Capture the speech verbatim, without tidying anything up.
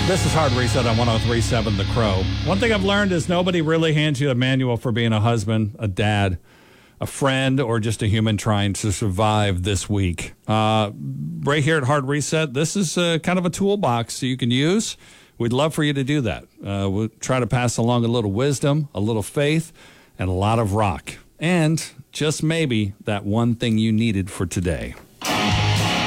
This is Hard Reset on one oh three point seven The Crow. One thing I've learned is nobody really hands you a manual for being a husband, a dad, a friend, or just a human trying to survive this week. Uh, right here at Hard Reset, this is uh, kind of a toolbox you can use. We'd love for you to do that. Uh, we'll try to pass along a little wisdom, a little faith, and a lot of rock. And just maybe that one thing you needed for today.